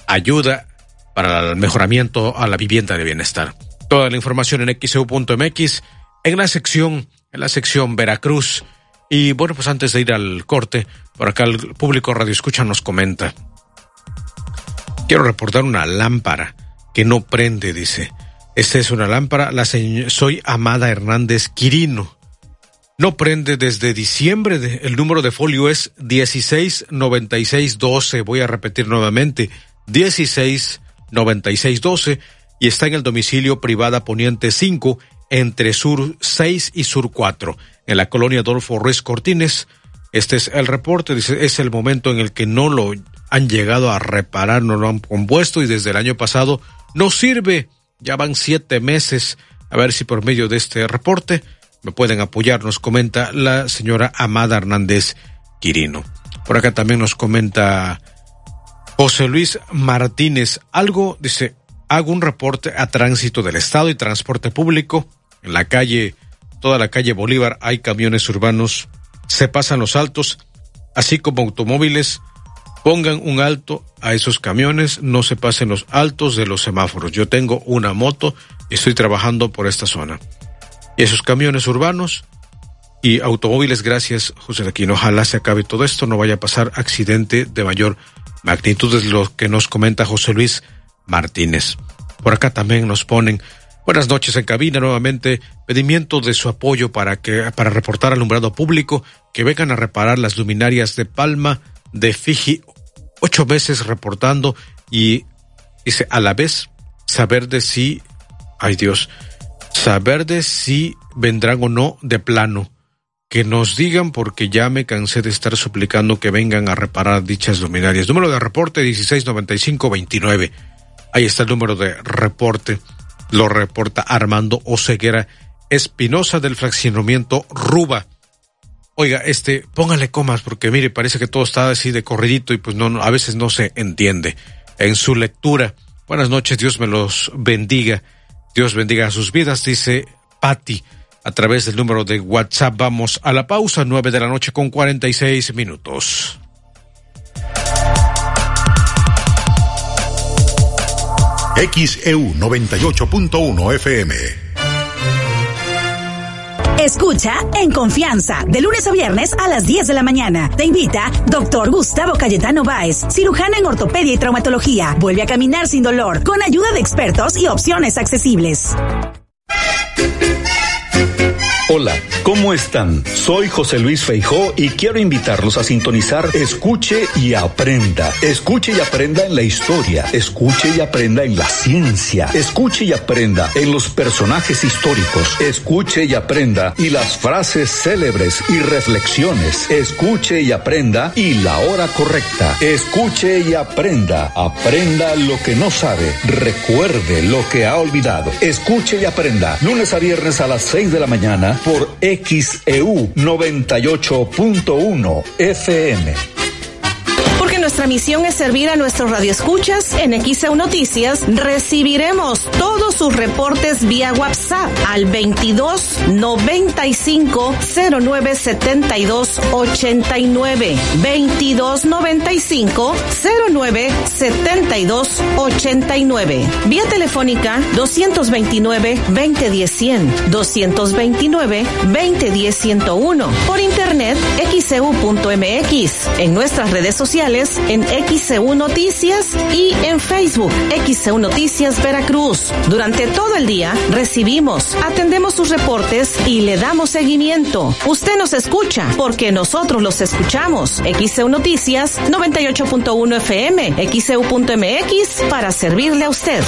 ayuda para el mejoramiento a la vivienda de bienestar. Toda la información en xeu.mx, en la sección Veracruz. Y bueno, pues antes de ir al corte, por acá el público Radio Escucha nos comenta: quiero reportar una lámpara que no prende, dice. Esta es una lámpara, soy Amada Hernández Quirino. No prende desde diciembre, el número de folio es 169612, voy a repetir nuevamente, 169612, y está en el domicilio Privada Poniente 5, entre Sur 6 y Sur 4, en la colonia Adolfo Ruiz Cortines. Este es el reporte, dice, es el momento en el que no lo han llegado a reparar, no lo han compuesto y desde el año pasado no sirve, ya van 7 meses, a ver si por medio de este reporte me pueden apoyar, nos comenta la señora Amada Hernández Quirino. Por acá también nos comenta José Luis Martínez, dice, hago un reporte a Tránsito del Estado y Transporte Público. En la calle, toda la calle Bolívar, hay camiones urbanos, se pasan los altos, así como automóviles. Pongan un alto a esos camiones, no se pasen los altos de los semáforos. Yo tengo una moto y estoy trabajando por esta zona. Y esos camiones urbanos y automóviles, gracias, José Aquino. Ojalá se acabe todo esto, no vaya a pasar accidente de mayor magnitud, es lo que nos comenta José Luis Martínez. Por acá también nos ponen: buenas noches en cabina, nuevamente pedimiento de su apoyo para reportar alumbrado público, que vengan a reparar las luminarias de Palma de Fiji, 8 meses reportando, y dice, a la vez saber de si vendrán o no de plano, que nos digan, porque ya me cansé de estar suplicando que vengan a reparar dichas luminarias. Número de reporte 169529. Ahí está el número de reporte. Lo reporta Armando Oseguera Espinosa del fraccionamiento Ruba. Oiga, póngale comas, porque mire, parece que todo está así de corridito y pues no, a veces no se entiende en su lectura. Buenas noches, Dios me los bendiga. Dios bendiga sus vidas, dice Patti, a través del número de WhatsApp. Vamos a la pausa, 9:46 a.m. XEU 98.1 FM. Escucha En Confianza, de lunes a viernes a las 10 de la mañana. Te invita Dr. Gustavo Cayetano Báez, cirujano en ortopedia y traumatología. Vuelve a caminar sin dolor, con ayuda de expertos y opciones accesibles. Hola, ¿cómo están? Soy José Luis Feijó y quiero invitarlos a sintonizar Escuche y Aprenda. Escuche y aprenda en la historia, escuche y aprenda en la ciencia, escuche y aprenda en los personajes históricos, escuche y aprenda y las frases célebres y reflexiones, escuche y aprenda y la hora correcta, escuche y aprenda, aprenda lo que no sabe, recuerde lo que ha olvidado, escuche y aprenda, lunes a viernes a las 6 de la mañana, por XEU 98.1 FM. Porque nuestra misión es servir a nuestros radioescuchas, en XEU Noticias recibiremos todos sus reportes vía WhatsApp al 22 95 09 72 89 22 95 09 72 89, vía telefónica 229 2010 100 229 2010 101, por internet xeu.mx, en nuestras redes sociales en XEU Noticias y en Facebook XEU Noticias Veracruz. Durante todo el día recibimos, atendemos sus reportes y le damos seguimiento. Usted nos escucha porque nosotros los escuchamos. XEU Noticias 98.1 FM, XEU.mx, para servirle a usted.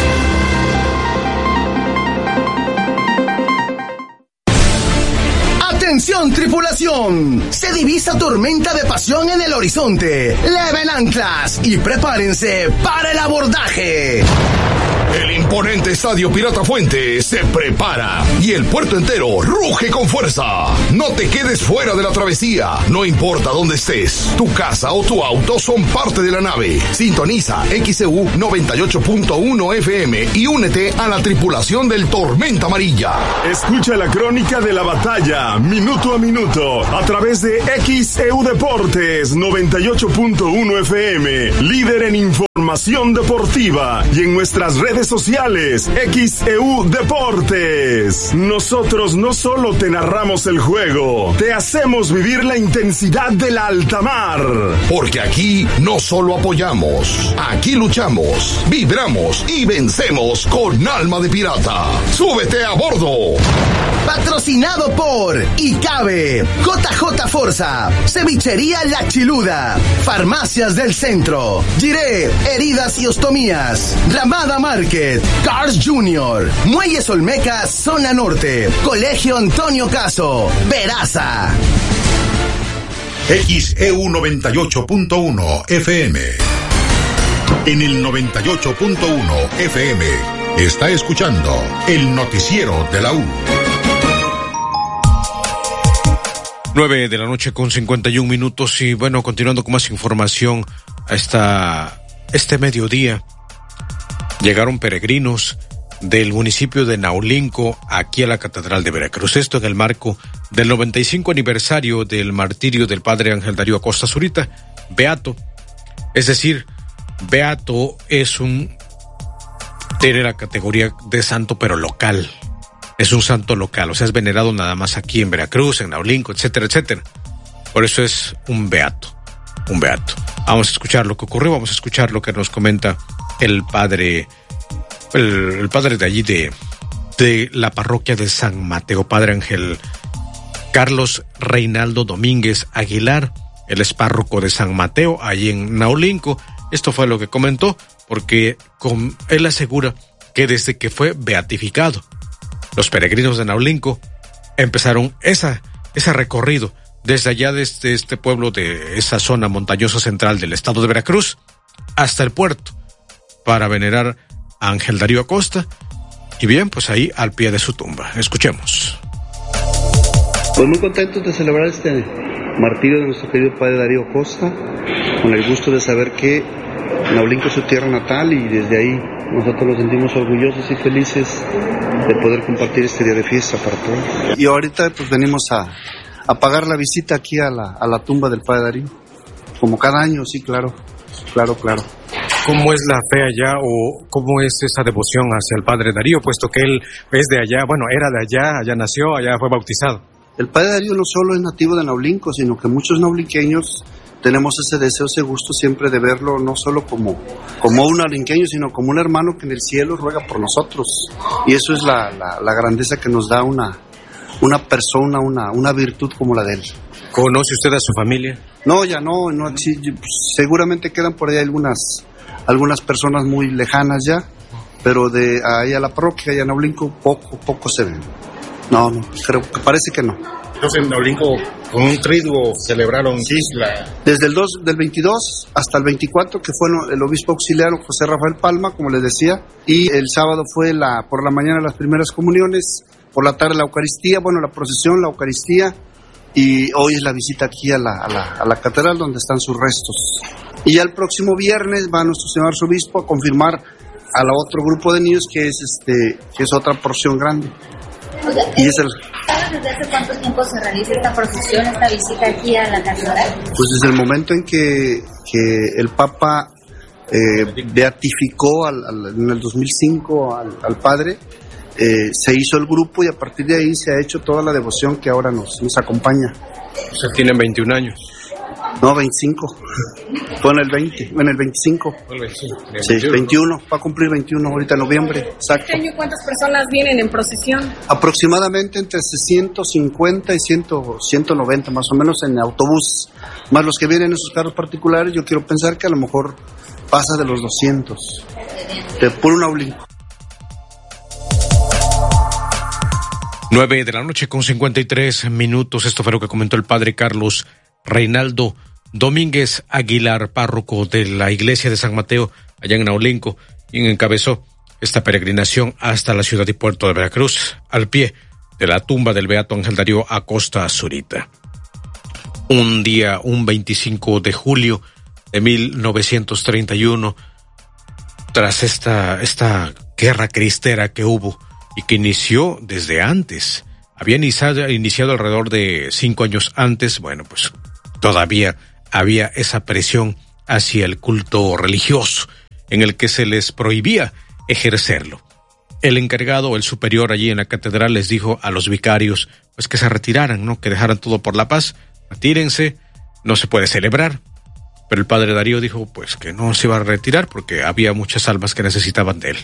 ¡Atención, tripulación! Se divisa tormenta de pasión en el horizonte. Leven anclas y prepárense para el abordaje. El imponente Estadio Pirata Fuente se prepara y el puerto entero ruge con fuerza. No te quedes fuera de la travesía, no importa dónde estés. Tu casa o tu auto son parte de la nave. Sintoniza XEU 98.1 FM y únete a la tripulación del Tormenta Amarilla. Escucha la crónica de la batalla, minuto a minuto, a través de XEU Deportes 98.1 FM, líder en información. información deportiva y en nuestras redes sociales, XEU Deportes. Nosotros no solo te narramos el juego, te hacemos vivir la intensidad de la alta mar. Porque aquí no solo apoyamos, aquí luchamos, vibramos y vencemos con alma de pirata. ¡Súbete a bordo! Patrocinado por ICABE, JJ Forza, Cevichería La Chiluda, Farmacias del Centro, Giré, Heridas y Ostomías, Ramada Market, Cars Junior, Muelles Olmecas, Zona Norte, Colegio Antonio Caso, Veraza. XEU 98.1 FM. En el 98.1 FM está escuchando el noticiero de la U. 9 de la noche con 51 minutos y bueno, continuando con más información este mediodía, llegaron peregrinos del municipio de Naulinco aquí a la Catedral de Veracruz. Esto en el marco del 95 aniversario del martirio del padre Ángel Darío Acosta Zurita, beato. Es decir, beato tiene la categoría de santo pero local. Es un santo local, o sea, es venerado nada más aquí en Veracruz, en Naulinco, etcétera, etcétera. Por eso es un beato. Vamos a escuchar lo que ocurrió, vamos a escuchar lo que nos comenta el padre de allí de la parroquia de San Mateo, padre Ángel Carlos Reinaldo Domínguez Aguilar. Él es párroco de San Mateo, allí en Naulinco. Esto fue lo que comentó, porque él asegura que desde que fue beatificado, los peregrinos de Naulinco empezaron ese recorrido desde allá, desde este pueblo de esa zona montañosa central del estado de Veracruz hasta el puerto para venerar a Ángel Darío Acosta y bien, pues ahí al pie de su tumba. Escuchemos. Pues muy contentos de celebrar este martirio de nuestro querido padre Darío Acosta, con el gusto de saber que Naulinco es su tierra natal y desde ahí nosotros nos sentimos orgullosos y felices de poder compartir este día de fiesta para todos. Y ahorita pues venimos a pagar la visita aquí a la tumba del padre Darío, como cada año, sí, claro. ¿Cómo es la fe allá o cómo es esa devoción hacia el padre Darío, puesto que él es de allá, bueno, era de allá nació, allá fue bautizado? El padre Darío no solo es nativo de Naulinco, sino que muchos naulinqueños tenemos ese deseo, ese gusto siempre de verlo no solo como un naulinqueño, sino como un hermano que en el cielo ruega por nosotros. Y eso es la grandeza que nos da una persona, una virtud como la de él. ¿Conoce usted a su familia? No, ya no, seguramente quedan por ahí algunas personas muy lejanas ya, pero de ahí a la parroquia, allá en Naulinco, poco se ven. No, creo que parece que no. Entonces en Naulinco con un triduo celebraron. Sí, desde del 22 hasta el 24, que fue el obispo auxiliar José Rafael Palma, como les decía, y el sábado fue por la mañana las primeras comuniones, por la tarde la Eucaristía, la procesión, la Eucaristía, y hoy es la visita aquí a la catedral donde están sus restos. Y ya el próximo viernes va nuestro señor arzobispo a confirmar a la otro grupo de niños que es otra porción grande. Y es ¿Desde hace cuánto tiempo se realiza esta procesión, esta visita aquí a la catedral? Pues desde el momento en que el Papa beatificó en el 2005 al Padre, se hizo el grupo y a partir de ahí se ha hecho toda la devoción que ahora nos acompaña. Usted tiene 21 años. No, 25. Fue en el 25. Sí, 21. Va a cumplir 21 ahorita en noviembre. Exacto. ¿Este año cuántas personas vienen en procesión? Aproximadamente entre 150 y 190 más o menos en autobús. Más los que vienen en sus carros particulares, yo quiero pensar que a lo mejor pasa de los 200. De puro Naulinco. 9 de la noche con 53 minutos. Esto fue lo que comentó el padre Carlos Reinaldo Domínguez Aguilar, párroco de la iglesia de San Mateo, allá en Naulinco, quien encabezó esta peregrinación hasta la ciudad y puerto de Veracruz, al pie de la tumba del beato Ángel Darío Acosta Zurita. Un 25 de julio de 1931, tras esta guerra cristera que hubo y que inició desde antes, había iniciado alrededor de 5 años antes, todavía había esa presión hacia el culto religioso en el que se les prohibía ejercerlo. El encargado, el superior allí en la catedral, les dijo a los vicarios pues que se retiraran, ¿no? Que dejaran todo por la paz, retírense, no se puede celebrar. Pero el padre Darío dijo pues que no se iba a retirar porque había muchas almas que necesitaban de él.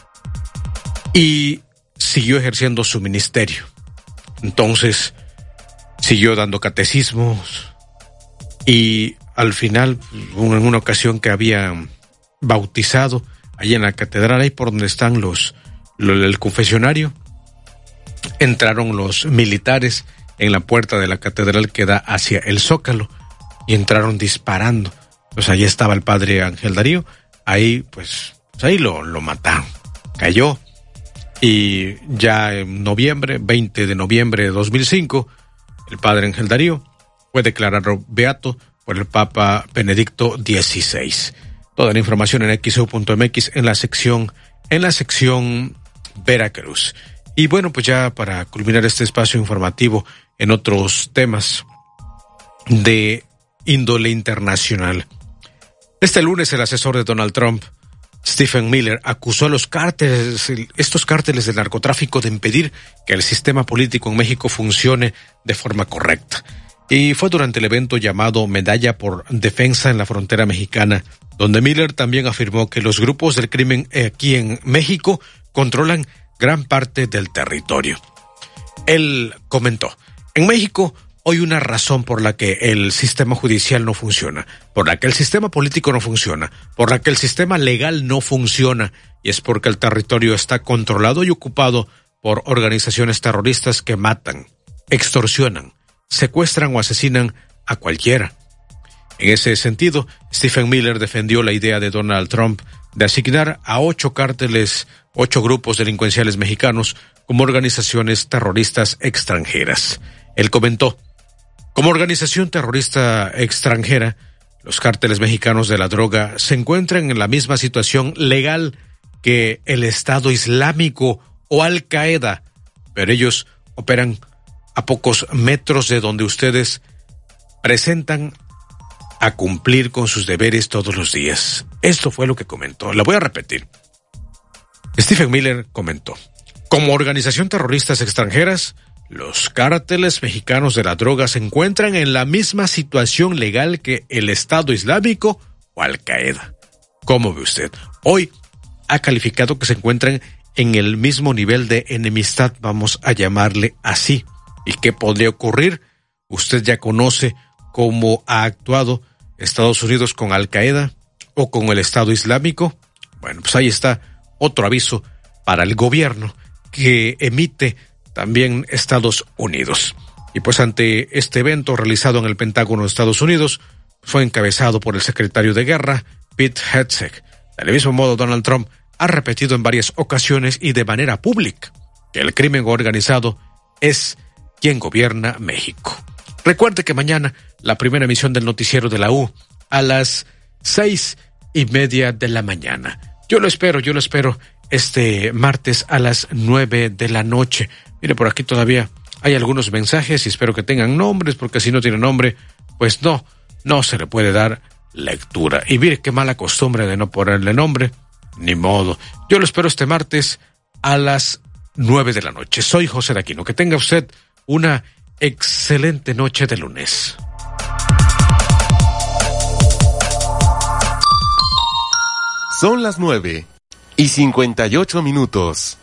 Y siguió ejerciendo su ministerio. Entonces siguió dando catecismos y al final, en una ocasión que había bautizado allí en la catedral, ahí por donde están el confesionario, entraron los militares en la puerta de la catedral que da hacia el Zócalo y entraron disparando. Pues allí estaba el padre Ángel Darío, ahí ahí lo mataron, cayó. Y ya en noviembre, 20 de noviembre de 2005, el padre Ángel Darío fue declarado beato por el Papa Benedicto XVI. Toda la información en xeu.mx en la sección Veracruz. Y bueno, pues ya para culminar este espacio informativo en otros temas de índole internacional. Este lunes el asesor de Donald Trump, Stephen Miller, acusó a estos cárteles del narcotráfico de impedir que el sistema político en México funcione de forma correcta. Y fue durante el evento llamado Medalla por Defensa en la Frontera Mexicana, donde Miller también afirmó que los grupos del crimen aquí en México controlan gran parte del territorio. Él comentó: en México hoy una razón por la que el sistema judicial no funciona, por la que el sistema político no funciona, por la que el sistema legal no funciona, y es porque el territorio está controlado y ocupado por organizaciones terroristas que matan, extorsionan, secuestran o asesinan a cualquiera. En ese sentido, Stephen Miller defendió la idea de Donald Trump de asignar a 8 grupos delincuenciales mexicanos como organizaciones terroristas extranjeras. Él comentó: como organización terrorista extranjera, los cárteles mexicanos de la droga se encuentran en la misma situación legal que el Estado Islámico o Al Qaeda, pero ellos operan a pocos metros de donde ustedes presentan a cumplir con sus deberes todos los días. Esto fue lo que comentó. La voy a repetir. Stephen Miller comentó: como organización terroristas extranjeras, los cárteles mexicanos de la droga se encuentran en la misma situación legal que el Estado Islámico o Al Qaeda. ¿Cómo ve usted? Hoy ha calificado que se encuentran en el mismo nivel de enemistad, vamos a llamarle así. ¿Y qué podría ocurrir? Usted ya conoce cómo ha actuado Estados Unidos con Al Qaeda o con el Estado Islámico. Bueno, pues ahí está otro aviso para el gobierno que emite también Estados Unidos. Y pues ante este evento realizado en el Pentágono de Estados Unidos, fue encabezado por el secretario de Guerra, Pete Hegseth. Del mismo modo, Donald Trump ha repetido en varias ocasiones y de manera pública que el crimen organizado es quien gobierna México. Recuerde que mañana la primera emisión del noticiero de la U a las 6:30 de la mañana. Yo lo espero este martes a las 9 de la noche. Mire, por aquí todavía hay algunos mensajes y espero que tengan nombres, porque si no tiene nombre, pues no se le puede dar lectura. Y mire qué mala costumbre de no ponerle nombre, ni modo. Yo lo espero este martes a las 9 de la noche. Soy José Daquino. Que tenga usted una excelente noche de lunes. Son las 9:58.